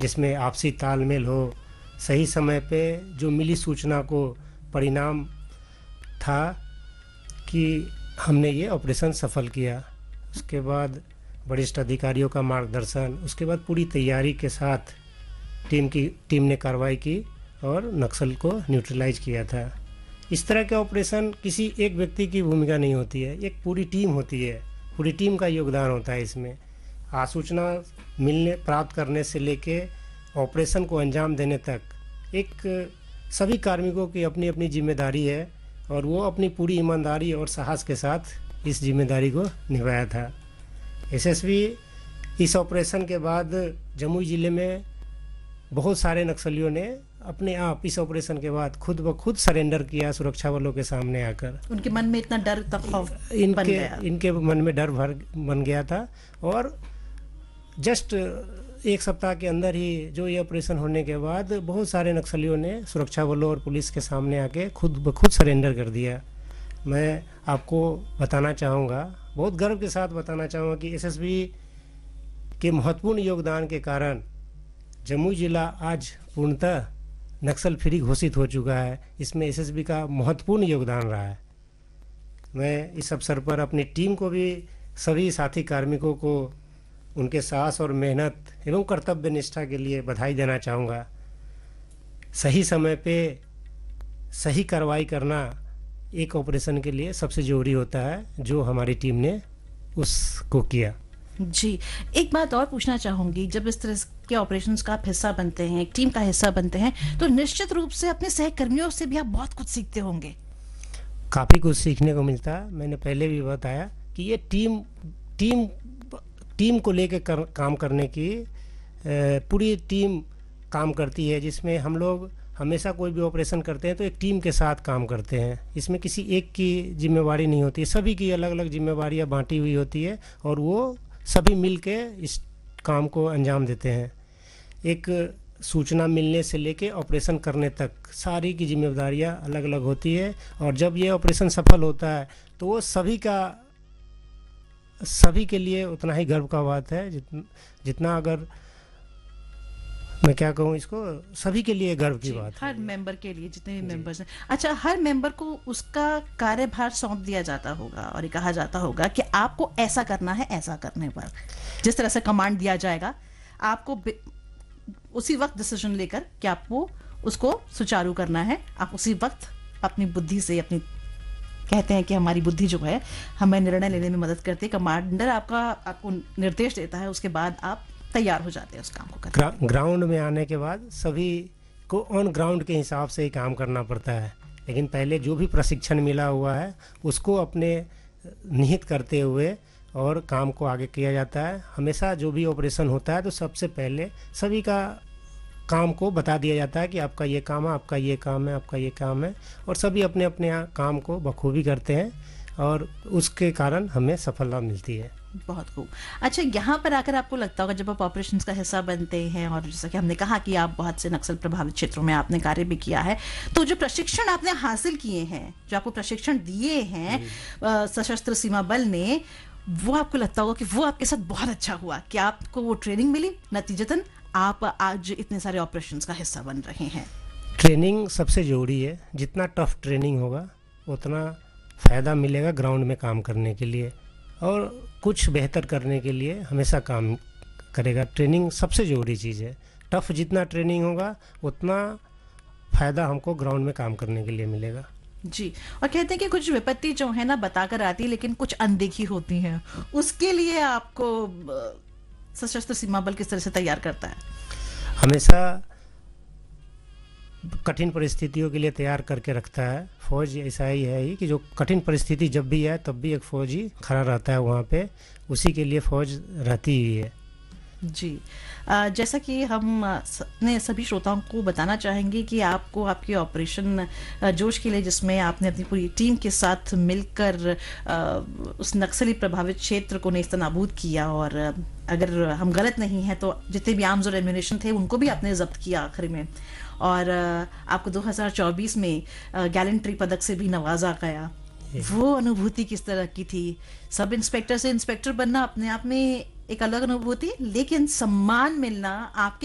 जिसमें आपसी तालमेल हो, सही समय पे जो मिली सूचना को परिणाम था कि हमने ये ऑपरेशन सफल किया। उसके बाद वरिष्ठ अधिकारियों का मार्गदर्शन, उसके बाद पूरी तैयारी के साथ टीम ने कार्रवाई की और नक्सल को न्यूट्रलाइज किया था। इस तरह के ऑपरेशन किसी एक व्यक्ति की भूमिका नहीं होती है, एक पूरी टीम होती है, पूरी टीम का योगदान होता है इसमें। सूचना मिलने प्राप्त करने से लेके ऑपरेशन को अंजाम देने तक एक सभी कार्मिकों की अपनी अपनी जिम्मेदारी है और वो अपनी पूरी ईमानदारी और साहस के साथ इस जिम्मेदारी को निभाया था। एसएसबी इस ऑपरेशन के बाद जमुई ज़िले में बहुत सारे नक्सलियों ने अपने आप इस ऑपरेशन के बाद खुद ब खुद सरेंडर किया सुरक्षा बलों के सामने आकर। उनके मन में इतना डर खौफ बन गया। इनके मन में डर भर बन गया था और जस्ट एक सप्ताह के अंदर ही जो ये ऑपरेशन होने के बाद बहुत सारे नक्सलियों ने सुरक्षा बलों और पुलिस के सामने आके खुद ब खुद सरेंडर कर दिया। मैं आपको बताना चाहूँगा, बहुत गर्व के साथ बताना चाहूँगा कि एसएसबी के महत्वपूर्ण योगदान के कारण जमुई जिला आज पूर्णतः नक्सल फ्री घोषित हो चुका है। इसमें एसएसबी का महत्वपूर्ण योगदान रहा है। मैं इस अवसर पर अपनी टीम को भी, सभी साथी कार्मिकों को उनके साहस और मेहनत एवं कर्तव्य निष्ठा के लिए बधाई देना चाहूँगा। सही समय पे सही कार्रवाई करना एक ऑपरेशन के लिए सबसे ज़रूरी होता है, जो हमारी टीम ने उसको किया। जी, एक बात और पूछना चाहूंगी, जब इस तरह के ऑपरेशंस का आप हिस्सा बनते हैं, एक टीम का हिस्सा बनते हैं, तो निश्चित रूप से अपने सहकर्मियों से भी आप बहुत कुछ सीखते होंगे। काफ़ी कुछ सीखने को मिलता है। मैंने पहले भी बताया कि ये टीम को लेकर काम करने की पूरी टीम काम करती है, जिसमें हम लोग हमेशा कोई भी ऑपरेशन करते हैं तो एक टीम के साथ काम करते हैं। इसमें किसी एक की जिम्मेवारी नहीं होती, सभी की अलग अलग जिम्मेवारियां बांटी हुई होती है और वो सभी मिल के इस काम को अंजाम देते हैं। एक सूचना मिलने से लेके ऑपरेशन करने तक सारी की जिम्मेदारियां अलग अलग होती है और जब ये ऑपरेशन सफल होता है तो वो सभी के लिए उतना ही गर्व का बात है जितना अगर मैं क्या कहूँ, इसको सभी के लिए गर्व की बात है। हर मेंबर के लिए, जितने भी मेंबर्स हैं। अच्छा, हर मेंबर को उसका कार्यभार सौंप दिया जाता होगा और ये कहा जाता होगा कि आपको ऐसा करना है, ऐसा करने पर जिस तरह से कमांड दिया जाएगा आपको उसी वक्त डिसीजन लेकर कि आपको उसको सुचारू करना है। आप उसी वक्त अपनी बुद्धि से, अपनी कहते हैं कि हमारी बुद्धि जो है हमें निर्णय लेने में मदद करती है। कमांडर आपको निर्देश देता है, उसके बाद आप तैयार हो जाते हैं उस काम को करने। ग्राउंड में आने के बाद सभी को ऑन ग्राउंड के हिसाब से ही काम करना पड़ता है, लेकिन पहले जो भी प्रशिक्षण मिला हुआ है उसको अपने निहित करते हुए और काम को आगे किया जाता है। हमेशा जो भी ऑपरेशन होता है तो सबसे पहले सभी का काम को बता दिया जाता है कि आपका ये काम है, आपका ये काम है, आपका ये काम है, और सभी अपने अपने काम को बखूबी करते हैं और उसके कारण हमें सफलता मिलती है। बहुत खूब। अच्छा, यहाँ पर आकर आपको लगता होगा जब आप ऑपरेशंस का हिस्सा बनते हैं और जैसा कि हमने कहा कि आप बहुत से नक्सल प्रभावित क्षेत्रों में आपने कार्य भी किया है, तो जो प्रशिक्षण आपने हासिल किए हैं, जो आपको प्रशिक्षण दिए हैं सशस्त्र सीमा बल ने, वो आपको लगता होगा कि वो आपके साथ बहुत अच्छा हुआ कि आपको वो ट्रेनिंग मिली, नतीजतन आप आज इतने सारे ऑपरेशंस का हिस्सा बन रहे हैं। ट्रेनिंग सबसे ज़रूरी है। जितना टफ ट्रेनिंग होगा उतना फ़ायदा मिलेगा ग्राउंड में काम करने के लिए और कुछ बेहतर करने के लिए हमेशा काम करेगा। ट्रेनिंग सबसे ज़रूरी चीज़ है। टफ जितना ट्रेनिंग होगा उतना फ़ायदा हमको ग्राउंड में काम करने के लिए मिलेगा। जी, और कहते हैं कि कुछ विपत्ति जो है ना बताकर आती है लेकिन कुछ अनदेखी होती हैं, उसके लिए आपको सशस्त्र सीमा बल किस तरह से तैयार करता है? हमेशा कठिन परिस्थितियों के लिए तैयार करके रखता है। फौज ऐसा ही है कि जो कठिन परिस्थिति जब भी है तब भी एक फौजी खड़ा रहता है वहाँ पे, उसी के लिए फौज रहती ही है। जी, जैसा कि हम अपने सभी श्रोताओं को बताना चाहेंगे कि आपको आपके ऑपरेशन जोश के लिए, जिसमें आपने अपनी पूरी टीम के साथ मिलकर उस नक्सली प्रभावित क्षेत्र को नेस्तनाबूद किया, और अगर हम गलत नहीं हैं तो जितने भी आर्म्स और एम्यूनेशन थे उनको भी आपने जब्त किया आखिर में, और आपको 2024 में गैलेंट्री पदक से भी नवाजा गया। वो अनुभूति किस तरह की थी? सब इंस्पेक्टर से इंस्पेक्टर बनना अपने आप में एक अलग अनुभूति, लेकिन सम्मान मिलना आपके